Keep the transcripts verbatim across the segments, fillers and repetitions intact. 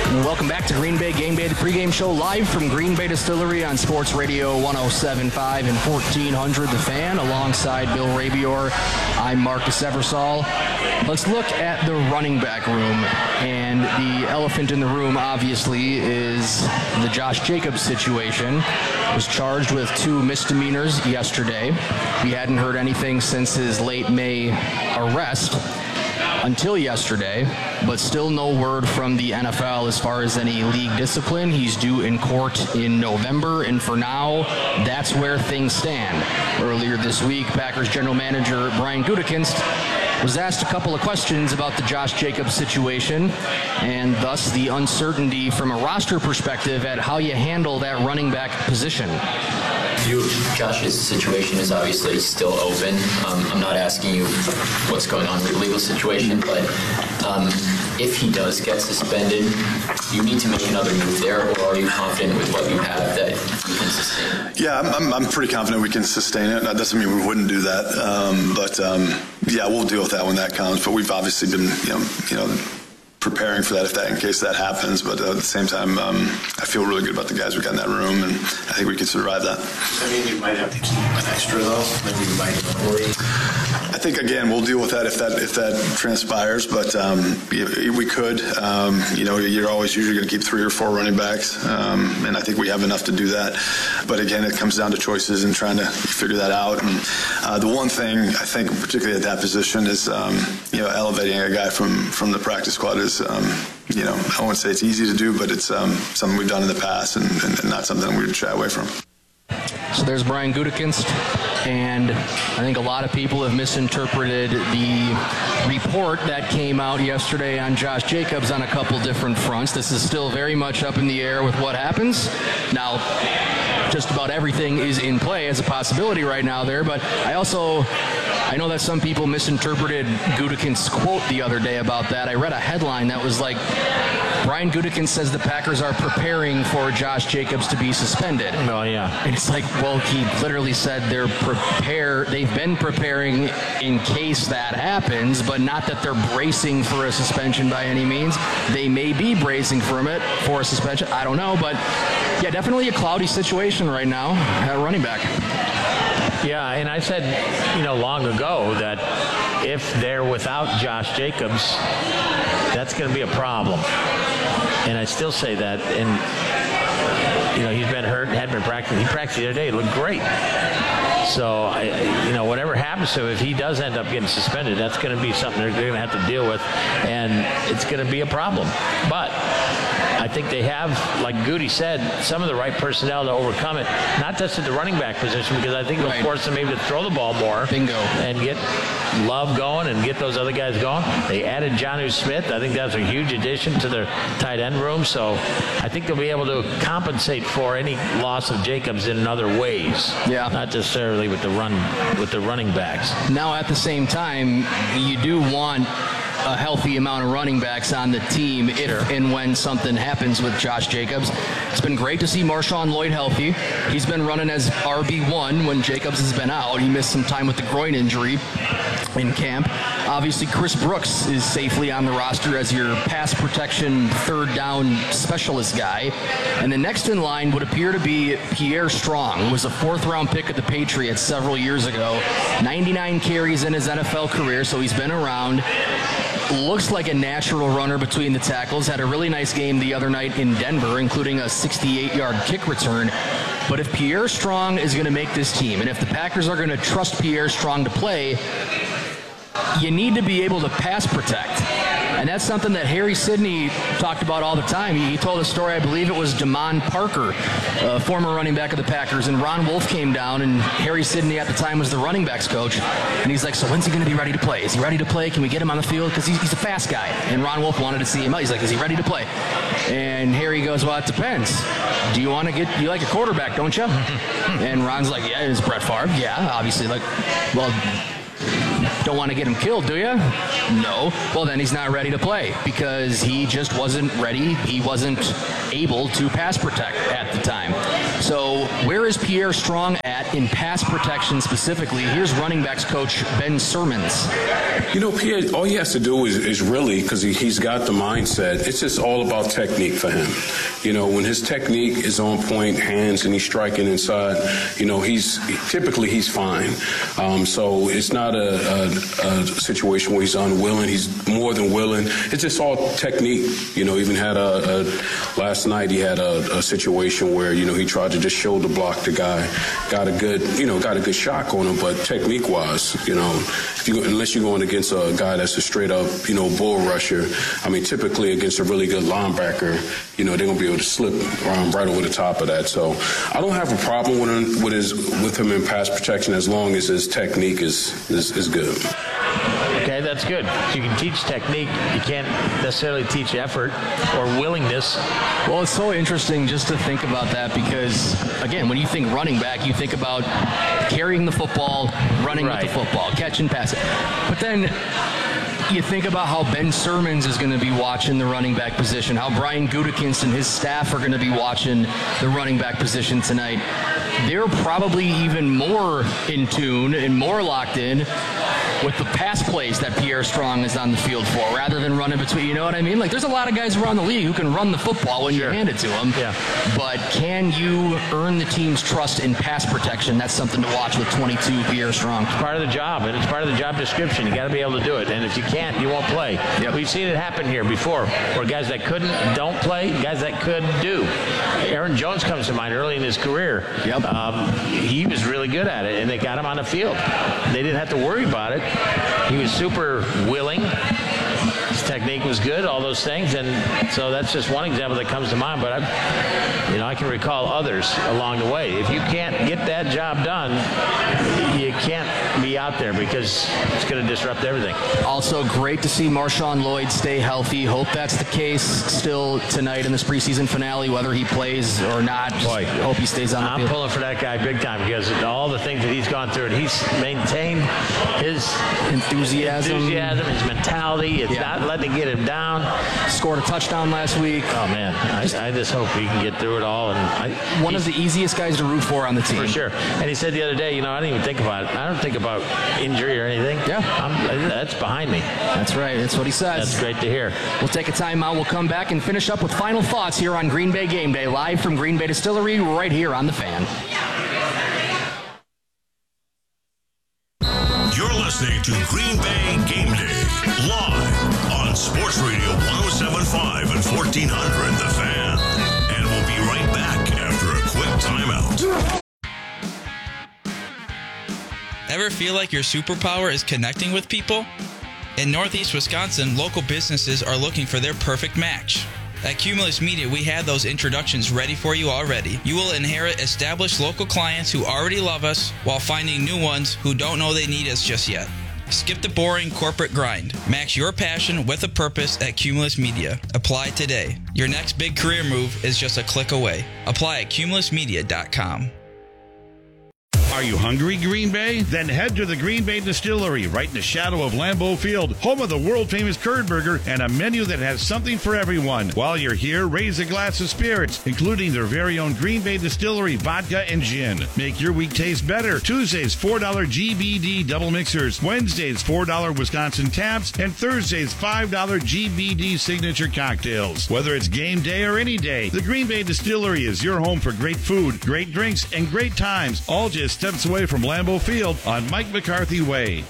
Welcome back to Green Bay Game Day, the pregame show live from Green Bay Distillery on Sports Radio one oh seven point five and fourteen hundred The Fan. Alongside Bill Rabior, I'm Marcus Eversole. Let's look at the running back room. And the elephant in the room, obviously, is the Josh Jacobs situation. Was charged with two misdemeanors yesterday. We hadn't heard anything since his late May arrest until yesterday, but still no word from the N F L as far as any league discipline. He's due in court in November, and for now, that's where things stand. Earlier this week, Packers general manager Brian Gutekunst was asked a couple of questions about the Josh Jacobs situation, and thus the uncertainty from a roster perspective at how you handle that running back position. You, Josh's situation is obviously still open. Um, I'm not asking you what's going on with the legal situation, but um, if he does get suspended, you need to make another move there, or are you confident with what you have that you can sustain? Yeah, I'm, I'm pretty confident we can sustain it. That doesn't mean we wouldn't do that, um, but um, yeah, we'll deal with that when that comes. But we've obviously been, you know, you know. preparing for that if that in case that happens, but uh, at the same time um, I feel really good about the guys we got in that room, and I think we can survive that. I mean, you might have to keep an extra though. Maybe you might worry. I think again we'll deal with that if that if that transpires, but um, we could. Um, you know, you're always usually going to keep three or four running backs, um, and I think we have enough to do that. But again, it comes down to choices and trying to figure that out. And uh, the one thing I think, particularly at that position, is um, you know elevating a guy from from the practice squad is. Um, you know, I won't say it's easy to do, but it's um, something we've done in the past, and, and, and not something we would shy away from. So there's Brian Gutekunst, and I think a lot of people have misinterpreted the report that came out yesterday on Josh Jacobs on a couple different fronts. This is still very much up in the air with what happens. Now, just about everything is in play as a possibility right now there, but I also, I know that some people misinterpreted Gutekunst's quote the other day about that. I read a headline that was like, Brian Gutekunst says the Packers are preparing for Josh Jacobs to be suspended. Oh, yeah. And it's like, well, he literally said they're prepare. They've been preparing in case that happens, but not that they're bracing for a suspension by any means. They may be bracing for it for a suspension. I don't know, but yeah, definitely a cloudy situation right now at running back. Yeah, and I said, you know, long ago that if they're without Josh Jacobs, that's going to be a problem. And I still say that. And, you know, he's been hurt and had been practicing. He practiced the other day. He looked great. So, I, you know, whatever happens to him, if he does end up getting suspended, that's going to be something they're going to have to deal with. And it's going to be a problem. But I think they have, like Goody said, some of the right personnel to overcome it. Not just at the running back position, because I think it'll right. force them maybe to throw the ball more. Bingo. And get Love going and get those other guys going. They added Jonnu Smith. I think that's a huge addition to their tight end room. So I think they'll be able to compensate for any loss of Jacobs in other ways. Yeah. Not necessarily with the run with the running backs. Now, at the same time, you do want a healthy amount of running backs on the team if sure. and when something happens with Josh Jacobs. It's been great to see Marshawn Lloyd healthy. He's been running as R B one when Jacobs has been out. He missed some time with the groin injury in camp. Obviously, Chris Brooks is safely on the roster as your pass protection third down specialist guy. And the next in line would appear to be Pierre Strong, who was a fourth round pick at the Patriots several years ago. ninety-nine carries in his N F L career, so he's been around. Looks like a natural runner between the tackles. Had a really nice game the other night in Denver, including a sixty-eight yard kick return. But if Pierre Strong is going to make this team, and if the Packers are going to trust Pierre Strong to play, you need to be able to pass protect. And that's something that Harry Sidney talked about all the time. He, he told a story, I believe it was Damon Parker, uh, former running back of the Packers, and Ron Wolf came down, and Harry Sidney at the time was the running backs coach. And he's like, so when's he going to be ready to play? Is he ready to play? Can we get him on the field? Because he's, he's a fast guy. And Ron Wolf wanted to see him out. He's like, is he ready to play? And Harry goes, well, it depends. Do you want to get, you like a quarterback, don't you? And Ron's like, yeah, it's Brett Favre. Yeah, obviously. Like, well, Don't want to get him killed, do you? No. Well, then he's not ready to play because he just wasn't ready. He wasn't able to pass protect at the time. So where is Pierre Strong at in pass protection specifically? Here's running backs coach Ben Sermons. You know, Pierre, all he has to do is, is really, because he, he's got the mindset, it's just all about technique for him. You know, when his technique is on point, hands, and he's striking inside, you know, he's typically he's fine. Um, so it's not a, a, a situation where he's unwilling. He's more than willing. It's just all technique. You know, even had a, a last night he had a, a situation where, you know, he tried to just shoulder block the guy, got a good, you know, got a good shock on him, but technique-wise, you know, if you, unless you're going against a guy that's a straight-up, you know, bull rusher, I mean, typically against a really good linebacker, you know, they're going to be able to slip um, right over the top of that. So I don't have a problem with him, with his, with him in pass protection as long as his technique is, is, is good. Okay, that's good. You can teach technique. You can't necessarily teach effort or willingness. Well, it's so interesting just to think about that because, again, when you think running back, you think about carrying the football, running Right. with the football, catch and pass it. But then you think about how Ben Sermons is going to be watching the running back position, how Brian Gutekunst and his staff are going to be watching the running back position tonight. They're probably even more in tune and more locked in with the pass plays that Pierre Strong is on the field for, rather than running between. You know what I mean? Like, there's a lot of guys around the league who can run the football when Sure. you hand it to them. Yeah. But can you earn the team's trust in pass protection? That's something to watch with twenty-two Pierre Strong. It's part of the job, and it's part of the job description. You got to be able to do it, and if you can't, you won't play. Yep. We've seen it happen here before, where guys that couldn't don't play, guys that could do. Aaron Jones comes to mind early in his career. Yep. Um, he was really good at it, and they got him on the field. They didn't have to worry about it. He was super willing. His technique was good, all those things, and so that's just one example that comes to mind. But I, you know, I can recall others along the way. If you can't get that job done, you can't be out there because it's going to disrupt everything. Also, great to see Marshawn Lloyd stay healthy. Hope that's the case still tonight in this preseason finale, whether he plays or not. Just Boy, hope he stays on the I'm field. pulling for that guy big time because all the things that he's gone through, and he's maintained his Enthusiasm. enthusiasm, his mentality. It's Yeah. not letting it get him down. Scored a touchdown last week. Oh man, I, I just hope he can get through it all. And I, One of the easiest guys to root for on the team. for sure. And he said the other day, you know, I didn't even think about it. I don't think about injury or anything. Yeah. I'm, that's behind me. That's right. That's what he says. That's great to hear. We'll take a timeout. We'll come back and finish up with final thoughts here on Green Bay Game Day, live from Green Bay Distillery, right here on The Fan. You're listening to Green Bay Game Day, live on Sports Radio one oh seven point five and fourteen hundred The Fan. And we'll be right back after a quick timeout. Ever feel like your superpower is connecting with people? In Northeast Wisconsin, local businesses are looking for their perfect match. At Cumulus Media, we have those introductions ready for you already. You will inherit established local clients who already love us while finding new ones who don't know they need us just yet. Skip the boring corporate grind. Match your passion with a purpose at Cumulus Media. Apply today. Your next big career move is just a click away. Apply at cumulus media dot com. Are you hungry, Green Bay? Then head to the Green Bay Distillery, right in the shadow of Lambeau Field, home of the world-famous curd burger and a menu that has something for everyone. While you're here, raise a glass of spirits, including their very own Green Bay Distillery vodka and gin. Make your week taste better. Tuesdays, four dollar G B D double mixers. Wednesdays, four dollar Wisconsin taps. And Thursdays, five dollar G B D signature cocktails. Whether it's game day or any day, the Green Bay Distillery is your home for great food, great drinks, and great times, all just steps away from Lambeau Field on Mike McCarthy Way.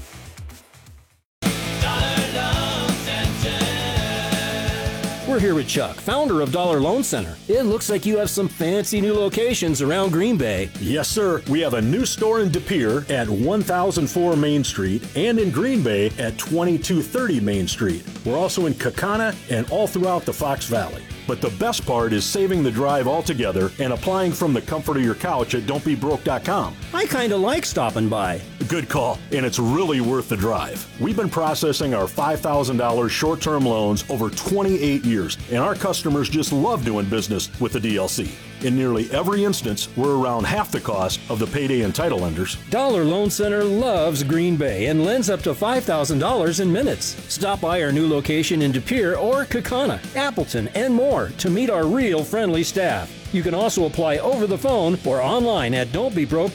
We're here with Chuck, founder of Dollar Loan Center. It looks like you have some fancy new locations around Green Bay. Yes, sir. We have a new store in De Pere at one thousand four Main Street and in Green Bay at twenty-two thirty Main Street. We're also in Kaukauna and all throughout the Fox Valley. But the best part is saving the drive altogether and applying from the comfort of your couch at don't be broke dot com. I kind of like stopping by. Good call, and it's really worth the drive. We've been processing our five thousand dollars short-term loans over twenty-eight years, and our customers just love doing business with the D L C. In nearly every instance, we're around half the cost of the payday and title lenders. Dollar Loan Center loves Green Bay and lends up to five thousand dollars in minutes. Stop by our new location in De Pere or Kaukauna, Appleton, and more to meet our real friendly staff. You can also apply over the phone or online at don't be broke